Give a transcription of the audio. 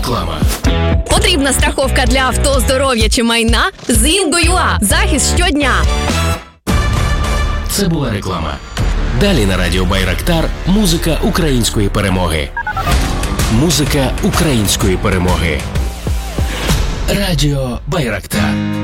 Реклама. Потрібна страховка для авто, здоров'я чи майна? З Інго.ua. Захист щодня. Це була реклама. Далі на радіо Байрактар музика української перемоги. Музика української перемоги. Радіо Байрактар.